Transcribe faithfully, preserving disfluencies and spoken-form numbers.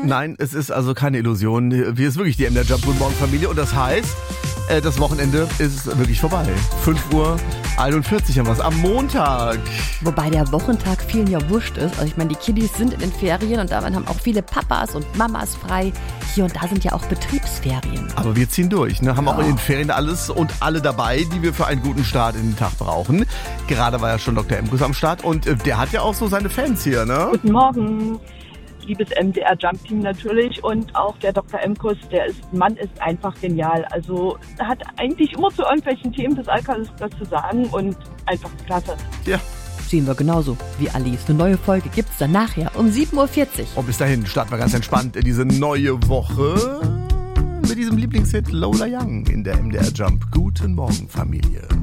Nein, es ist also keine Illusion. Wir ist wirklich die M D R Jump Guten Morgen Familie und das heißt, äh, das Wochenende ist wirklich vorbei. fünf Uhr einundvierzig haben wir es am Montag. Wobei der Wochentag vielen ja wurscht ist. Also ich meine, die Kiddies sind in den Ferien und damit haben auch viele Papas und Mamas frei. Hier und da sind ja auch Betriebsferien. Aber wir ziehen durch, ne? Haben Ja. auch in den Ferien alles und alle dabei, die wir für einen guten Start in den Tag brauchen. Gerade war ja schon Doktor Emkus am Start und äh, der hat ja auch so seine Fans hier, ne? Guten Morgen, liebes M D R Jump Team natürlich und auch der Doktor Emkus, der ist, Mann ist einfach genial. Also er hat eigentlich immer zu irgendwelchen Themen des Alltags was zu sagen und einfach klasse. Ja. Sehen wir genauso wie Alice. Eine neue Folge gibt's dann nachher um sieben Uhr vierzig. Und bis dahin starten wir ganz entspannt in diese neue Woche mit diesem Lieblingshit Lola Young in der M D R Jump Guten Morgen Familie.